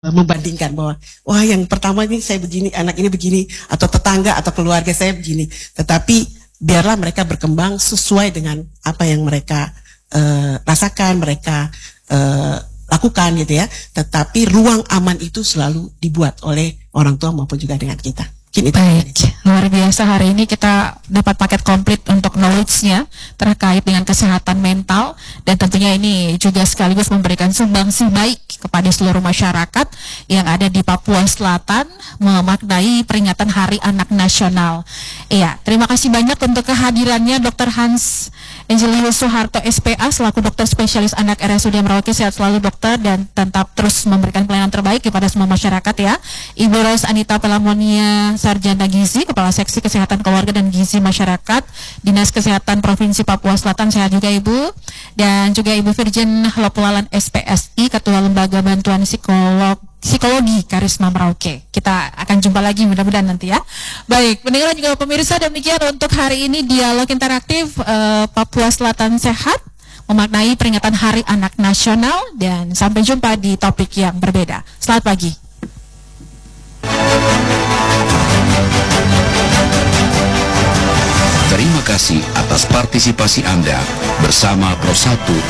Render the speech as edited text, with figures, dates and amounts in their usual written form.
membandingkan bahwa wah yang pertama ini saya begini, anak ini begini, atau tetangga atau keluarga saya begini. Tetapi biarlah mereka berkembang sesuai dengan apa yang mereka rasakan, mereka lakukan gitu ya. Tetapi ruang aman itu selalu dibuat oleh orang tua maupun juga dengan kita. Baik, luar biasa. Hari ini kita dapat paket komplit untuk knowledge-nya terkait dengan kesehatan mental, dan tentunya ini juga sekaligus memberikan sumbangsi baik kepada seluruh masyarakat yang ada di Papua Selatan memaknai peringatan Hari Anak Nasional. Iya, terima kasih banyak untuk kehadirannya Dr. Hans Angelius Soeharto SPA selaku dokter spesialis anak RSUD Merauke. Sehat selalu dokter dan tetap terus memberikan pelayanan terbaik kepada semua masyarakat ya. Ibu Rose Anita Pelamonia Sarjana Gizi, Kepala Seksi Kesehatan Keluarga dan Gizi Masyarakat Dinas Kesehatan Provinsi Papua Selatan. Sehat juga Ibu. Dan juga Ibu Virgin Lopulalan SPSI, Ketua Lembaga Bantuan Psikologi Karisma Merauke. Kita akan jumpa lagi mudah-mudahan nanti ya. Baik, pendengar juga pemirsa, demikian untuk hari ini dialog interaktif Papua Selatan Sehat memaknai peringatan Hari Anak Nasional, dan sampai jumpa di topik yang berbeda. Selamat pagi. Terima kasih atas partisipasi Anda bersama Pro 1